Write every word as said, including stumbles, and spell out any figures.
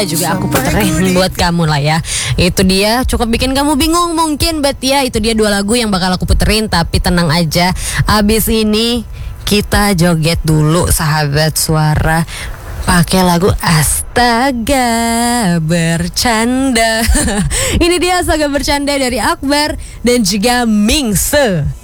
Juga aku puterin buat kamu lah ya. Itu dia cukup bikin kamu bingung mungkin, but ya itu dia dua lagu yang bakal aku puterin. Tapi tenang aja, abis ini kita joget dulu sahabat suara, pakai lagu Astaga Bercanda. Ini dia Astaga Bercanda dari Akbar dan juga Mingse.